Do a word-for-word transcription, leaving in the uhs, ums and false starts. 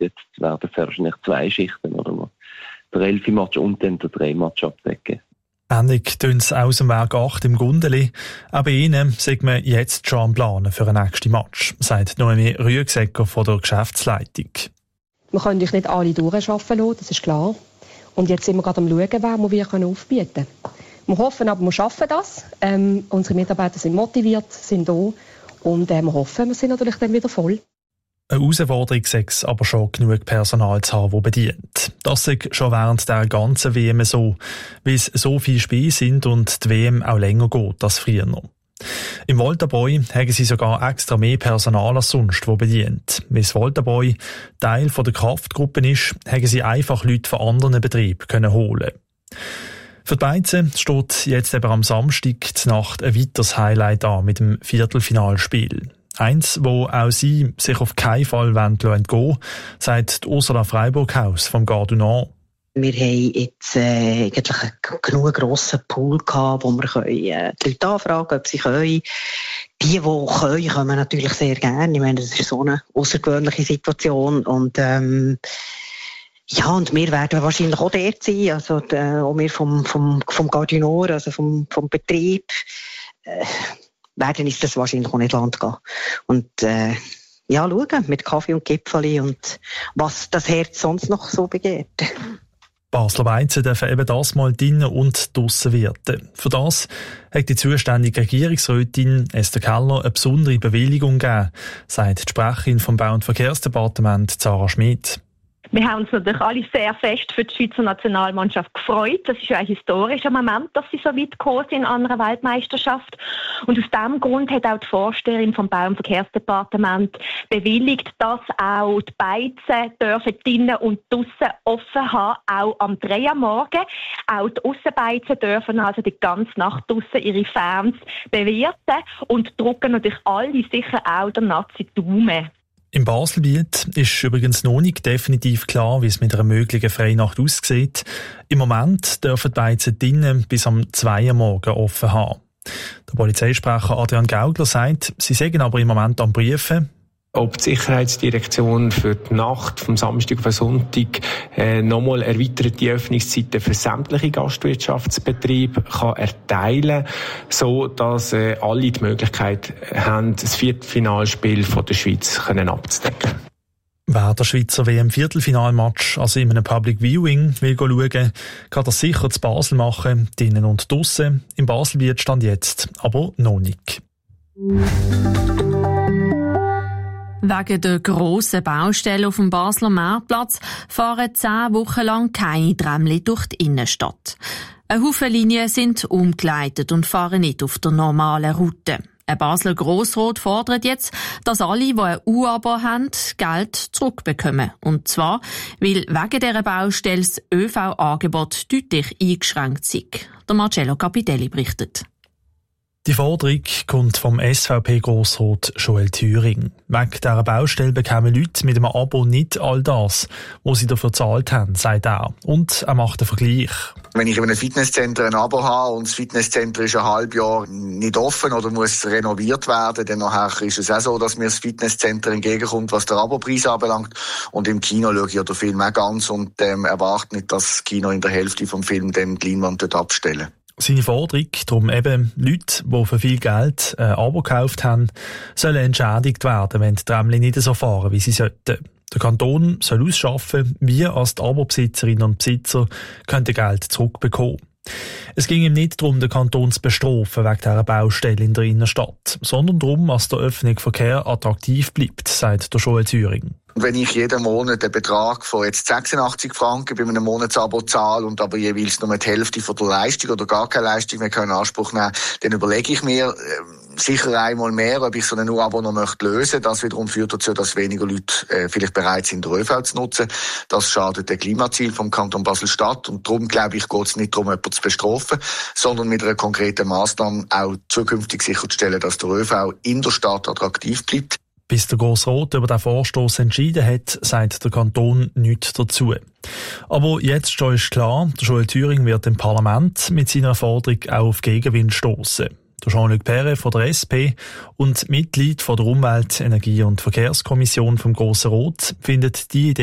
Jetzt werden es wahrscheinlich zwei Schichten, oder? Der Elfi-Match und dann der drei-Match abdecken. Ähnlich tun sie aus dem Weg acht im Gundeli. Auch bei ihnen sind wir jetzt schon am Planen für einen nächsten Match, sagt Noemi Rüegsegger von der Geschäftsleitung. Wir können euch nicht alle durcharbeiten lassen, das ist klar. Und jetzt sind wir gerade am Schauen, wer wir aufbieten können. Wir hoffen aber, wir schaffen das. Ähm, unsere Mitarbeiter sind motiviert, sind da. Und äh, wir hoffen, wir sind natürlich dann wieder voll. Eine Herausforderung sei es aber schon, genug Personal zu haben, das bedient. Das ist schon während der ganzen W M so, weil es so viele Spiele sind und die W M auch länger geht als früher noch. Im Voltabräu haben sie sogar extra mehr Personal als sonst, das bedient. Weil das Voltabräu Teil der Kraftgruppe ist, haben sie einfach Leute von anderen Betrieben können holen. Für die Beizen steht jetzt eben am Samstag zur Nacht ein weiteres Highlight an mit dem Viertelfinalspiel. Eins, wo auch sie sich auf keinen Fall entgehen wollen, sagt Ursula Freiburghaus vom Gare du Nord. Wir haben jetzt äh, eigentlich einen genug grossen Pool gehabt, wo wir können, äh, die Leute anfragen, ob sie können. Die, die können, kommen natürlich sehr gerne. Ich meine, das ist so eine außergewöhnliche Situation. Und ähm, ja, und wir werden wahrscheinlich auch dort sein, also die, auch wir vom, vom, vom Gare du Nord, also vom, vom Betrieb, äh, werden uns das wahrscheinlich auch nicht Land gehen. Und äh, ja, schauen, mit Kaffee und Gipfeli und was das Herz sonst noch so begehrt. Basler Beizen dürfen eben das mal drinnen und draussen wirten. Für das hat die zuständige Regierungsrätin Esther Keller eine besondere Bewilligung gegeben, sagt die Sprecherin vom Bau- und Verkehrsdepartement Sarah Schmidt. Wir haben uns natürlich alle sehr fest für die Schweizer Nationalmannschaft gefreut. Das ist ja ein historischer Moment, dass sie so weit gekommen sind an einer Weltmeisterschaft. Und aus diesem Grund hat auch die Vorsteherin vom Bau- und Verkehrsdepartement bewilligt, dass auch die Beizen dürfen drinnen und draussen offen haben, auch am drei am Morgen. Auch die Aussenbeizen dürfen also die ganze Nacht draussen ihre Fans bewirten und drücken natürlich alle sicher auch der Nazi Daumen. Im Baselbiet ist übrigens noch nicht definitiv klar, wie es mit einer möglichen Freinacht aussieht. Im Moment dürfen die Beizen drinnen bis am zwei am Morgen offen haben. Der Polizeisprecher Adrian Gaugler sagt, sie seien aber im Moment am Prüfen, ob die Sicherheitsdirektion für die Nacht vom Samstag auf den Sonntag äh, nochmal erweiterte Öffnungszeiten für sämtliche Gastwirtschaftsbetriebe kann erteilen, so dass äh, alle die Möglichkeit haben, das Viertelfinalspiel von der Schweiz können abzudecken. Wer der Schweizer W M-Viertelfinalmatch also in einem Public Viewing will schauen, kann das sicher zu Basel machen, drinnen und draussen. Im Baselbiet stand jetzt, aber noch nicht. Wegen der grossen Baustelle auf dem Basler Marktplatz fahren zehn Wochen lang keine Tramli durch die Innenstadt. Ein Haufen Linien sind umgeleitet und fahren nicht auf der normalen Route. Ein Basler Grossrat fordert jetzt, dass alle, die ein U-Abo haben, Geld zurückbekommen. Und zwar, weil wegen dieser Baustelle das Ö V-Angebot deutlich eingeschränkt sei. Der Marcello Capitelli berichtet. Die Forderung kommt vom S V P-Grossrat Joel Thüring. Wegen dieser Baustelle bekommen Leute mit einem Abo nicht all das, was sie dafür gezahlt haben, sagt er. Und er macht einen Vergleich. Wenn ich in einem Fitnesscenter ein Abo habe und das Fitnesscenter ist ein halbes Jahr nicht offen oder muss renoviert werden, dann nachher ist es auch so, dass mir das Fitnesscenter entgegenkommt, was der Abopreis anbelangt. Und im Kino schaue ich ja den Film auch ganz und ähm, erwarte nicht, dass das Kino in der Hälfte vom Film dem die Leinwand dort abstellen. Seine Forderung, darum eben Leute, die für viel Geld ein Abo gekauft haben, sollen entschädigt werden, wenn die Tramli nicht so fahren, wie sie sollten. Der Kanton soll ausschaffen, wie als die Abo-Besitzerinnen und Besitzer könnten Geld zurückbekommen. Es ging ihm nicht darum, den Kanton zu bestrafen wegen dieser Baustelle in der Innenstadt, sondern darum, dass der öffentliche Verkehr attraktiv bleibt, sagt der Joel Thüring. Und wenn ich jeden Monat einen Betrag von jetzt sechsundachtzig Franken bei einem Monatsabo zahle und aber jeweils nur die Hälfte von der Leistung oder gar keine Leistung mehr in Anspruch nehmen, dann überlege ich mir äh, sicher einmal mehr, ob ich so ein Abo noch möchte lösen. Das wiederum führt dazu, dass weniger Leute äh, vielleicht bereit sind, den ÖV zu nutzen. Das schadet dem Klimaziel vom Kanton Basel-Stadt. Und darum, glaube ich, geht es nicht darum, jemanden zu bestrafen, sondern mit einer konkreten Massnahme auch zukünftig sicherzustellen, dass der ÖV in der Stadt attraktiv bleibt. Bis der Grossrat über den Vorstoss entschieden hat, sagt der Kanton nichts dazu. Aber jetzt schon ist klar, der Joel Thüring wird im Parlament mit seiner Forderung auch auf Gegenwind stoßen. Der Jean-Luc Perret von der S P und Mitglied von der Umwelt-, Energie- und Verkehrskommission vom Grossen Rat findet die Idee